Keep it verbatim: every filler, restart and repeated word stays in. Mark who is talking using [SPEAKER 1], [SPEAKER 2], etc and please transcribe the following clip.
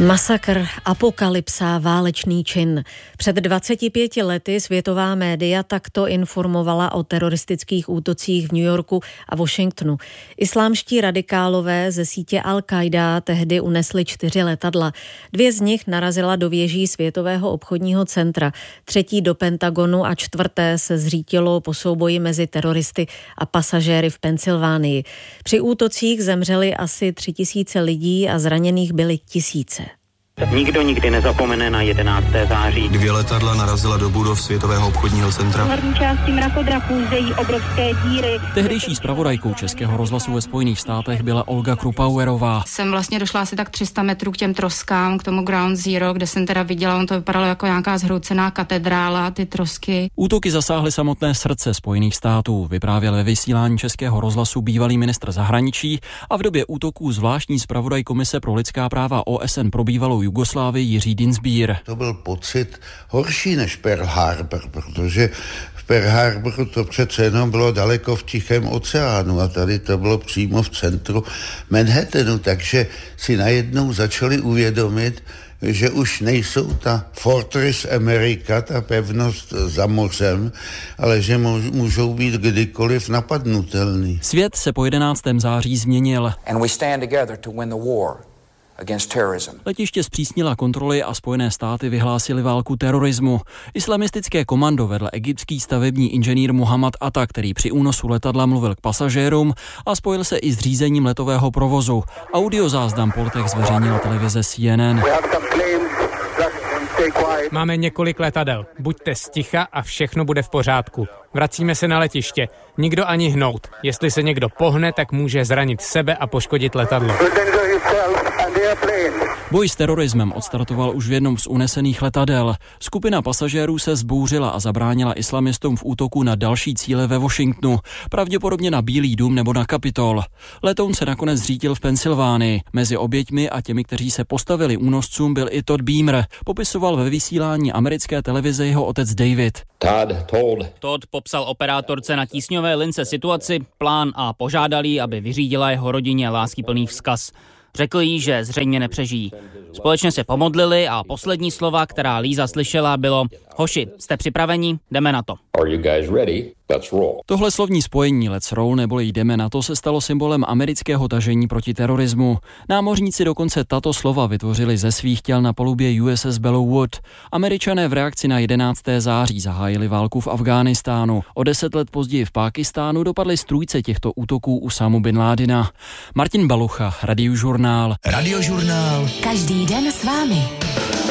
[SPEAKER 1] Masakr, apokalypsa, válečný čin. Před dvaceti pěti lety světová média takto informovala o teroristických útocích v New Yorku a Washingtonu. Islámští radikálové ze sítě Al-Qaida tehdy unesli čtyři letadla. Dvě z nich narazila do věží Světového obchodního centra, třetí do Pentagonu a čtvrté se zřítilo po souboji mezi teroristy a pasažéry v Pensylvánii. Při útocích zemřeli asi tři tisíce lidí a zraněných byly tisíce.
[SPEAKER 2] Nikdo nikdy nezapomene na jedenácté září.
[SPEAKER 3] Dvě letadla narazila do budov Světového obchodního centra.
[SPEAKER 4] V horní části mrakodrapů zejí obrovské díry.
[SPEAKER 5] Tehdejší zpravodajkou Českého rozhlasu ve Spojených státech byla Olga Krupauerová.
[SPEAKER 6] Jsem vlastně došla asi tak tři sta metrů k těm troskám, k tomu Ground Zero, kde jsem teda viděla, on to vypadalo jako nějaká zhroucená katedrála, ty trosky.
[SPEAKER 5] Útoky zasáhly samotné srdce Spojených států, vyprávěl ve vysílání Českého rozhlasu bývalý ministr zahraničí a v době útoků zvláštní zpravodaj Komise pro lidská práva O S N pro bývalou Jugoslávii Jiří Dienstbier.
[SPEAKER 7] To byl pocit horší než Pearl Harbor, protože v Pearl Harboru to přece jenom bylo daleko v Tichém oceánu a tady to bylo přímo v centru Manhattanu, takže si najednou začali uvědomit, že už nejsou ta Fortress America, ta pevnost za mořem, ale že můžou být kdykoliv napadnutelný.
[SPEAKER 5] Svět se po jedenáctého září změnil.
[SPEAKER 8] And we stand together to win the war against terrorism.
[SPEAKER 5] Letiště zpřísnila kontroly a Spojené státy vyhlásily válku terorismu. Islamistické komando vedl egyptský stavební inženýr Muhammad Atta, který při únosu letadla mluvil k pasažérům a spojil se i s řízením letového provozu. Audiozáznam po letech zveřejnila televize C N N.
[SPEAKER 9] Máme několik letadel. Buďte sticha a všechno bude v pořádku. Vracíme se na letiště. Nikdo ani hnout. Jestli se někdo pohne, tak může zranit sebe a poškodit letadlo.
[SPEAKER 5] Boj s terorismem odstartoval už v jednom z unesených letadel. Skupina pasažérů se zbouřila a zabránila islamistům v útoku na další cíle ve Washingtonu, pravděpodobně na Bílý dům nebo na Kapitol. Letoun se nakonec zřítil v Pensylvánii. Mezi oběťmi a těmi, kteří se postavili únoscům, byl i Todd Beamer. Popisoval ve vysílání americké televize jeho otec David.
[SPEAKER 10] Todd told.
[SPEAKER 11] Todd popsal operátorce na tísňové lince situaci, plán a požádal jí, aby vyřídila jeho rodině láskyplný vzkaz. Řekl jí, že zřejmě nepřežijí. Společně se pomodlili a poslední slova, která Líza slyšela, bylo: hoši, jste připraveni? Jdeme na to.
[SPEAKER 10] Are you guys ready? Let's roll.
[SPEAKER 5] Tohle slovní spojení let's roll neboli jdeme na to se stalo symbolem amerického tažení proti terorismu. Námořníci dokonce tato slova vytvořili ze svých těl na palubě U S S Bellewood. Američané v reakci na jedenáctého září zahájili válku v Afghánistánu. O deset let později v Pákistánu dopadly strůjce těchto útoků Usámu bin Ládina. Martin Balucha, Radiožurnál.
[SPEAKER 12] Radiožurnál. Každý den s vámi.